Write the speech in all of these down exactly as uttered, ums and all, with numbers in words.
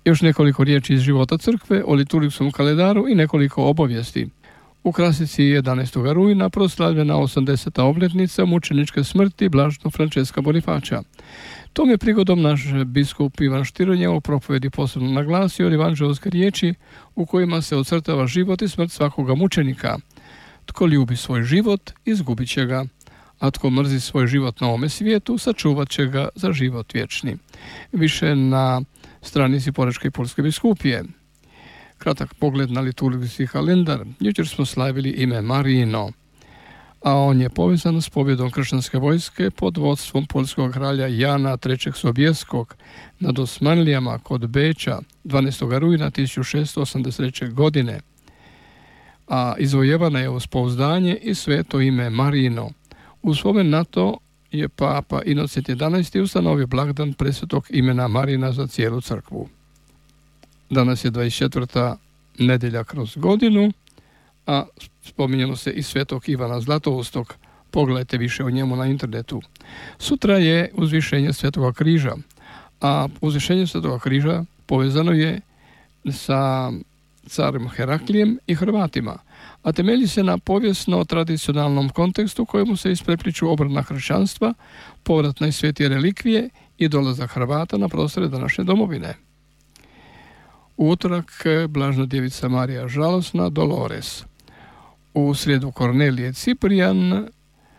Još nekoliko riječi iz života crkve o liturgijskom kalendaru i nekoliko obavijesti. U Krasici jedanaestog rujna proslavljena osamdeseta obljetnica mučeničke smrti blaženog Francesca Bonifacia. Tom je prigodom naš biskup Ivan Štironje u propovedi posebno naglasio evanđelske riječi u kojima se ocrtava život i smrt svakoga mučenika. Tko ljubi svoj život, izgubit će ga, a tko mrzi svoj život na ovome svijetu, sačuvat će ga za život vječni. Više na stranici Porečke i Pulske biskupije. Kratak pogled na liturgijski kalendar. Jučer smo slavili ime Marino, a on je povezan s pobjedom kršćanske vojske pod vodstvom poljskog kralja Jana trećeg Sobijeskog nad Osmanlijama kod Beča dvanaestog rujna tisuću šesto osamdeset treće. godine, a izvojevana je uz pouzdanje i sveto ime Marino. U spomen na to je papa Inocent jedanaesti ustanovio blagdan presvetog imena Marina za cijelu crkvu. Danas je dvadeset četvrta nedjelja kroz godinu, a spominjeno se i svetog Ivana Zlatoustog. Pogledajte više o njemu na internetu. Sutra je uzvišenje Svetoga križa, a uzvišenje Svetoga križa povezano je sa carem Heraklijem i Hrvatima, a temelji se na povijesno-tradicionalnom kontekstu kojemu se isprepliču obrana hršćanstva, povrat na svete relikvije i dolazak Hrvata na prostore današnje domovine. U utorak Blažna djevica Marija žalosna Dolores, u srijedu Kornelije Ciprijan,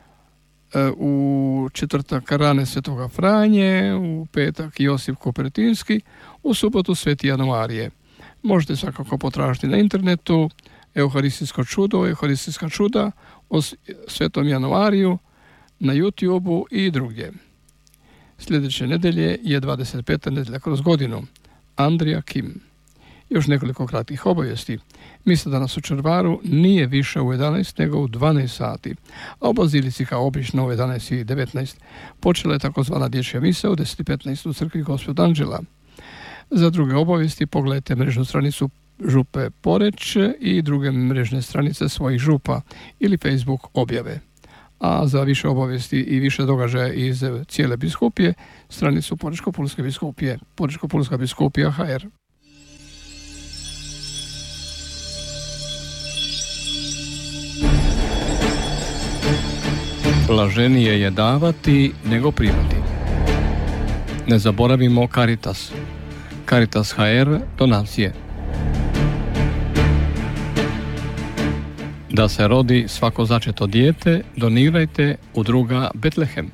u četvrtak Rane Svetoga Franje, u petak Josip Kupertinski, u subotu Sveti Januarije. Možete svakako potražiti na internetu Euharistijsko čudo, Euharistijska čuda o Svetom Januariju, na YouTubeu i drugdje. Sljedeće nedelje je dvadeset peta nedjelja kroz godinu. Andrija Kim. Još nekoliko kratkih obavijesti. Misa danas u Červaru nije više u jedanaest nego u dvanaest sati, a u Bazilici kao obično u jedanaest i devetnaest. Počela je takozvana dječja misa u deset i petnaest u crkvi Gospod Anđela. Za druge obavijesti pogledajte mrežnu stranicu Župe Poreč i druge mrežne stranice svojih župa ili Facebook objave. A za više obavijesti i više događaja iz cijele biskupije, stranicu Porečko-Pulske biskupije, Porečko-Pulska biskupija H R. Blaženije je davati nego primati. Ne zaboravimo Caritas. Caritas H R donacije. Da se rodi svako začeto dijete, donirajte udruga Betlehem.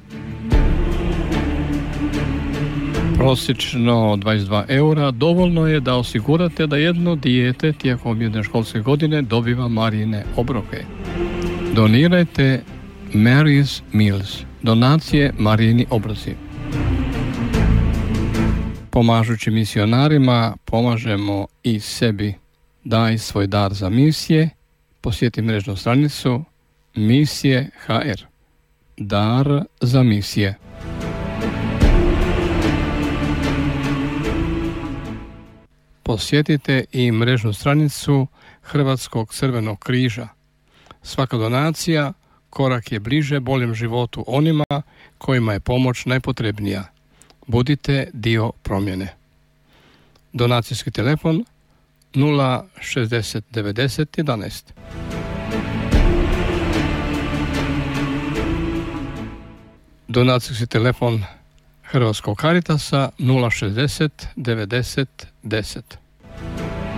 Prosječno dvadeset dva eura dovoljno je da osigurate da jedno dijete tijekom jedne školske godine dobiva Marijine obroke. Donirajte Mary's Meals, donacije Marijini obroci. Pomažući misionarima, pomažemo i sebi. Daj svoj dar za misije. Posjeti mrežnu stranicu Misije H R. Dar za misije. Posjetite i mrežnu stranicu Hrvatskog crvenog križa. Svaka donacija korak je bliže boljem životu onima kojima je pomoć najpotrebnija. Budite dio promjene. Donacijski telefon nula šezdeset devedeset jedanaest. Donacijski telefon Hrvatskog Caritasa nula šezdeset devedeset deset.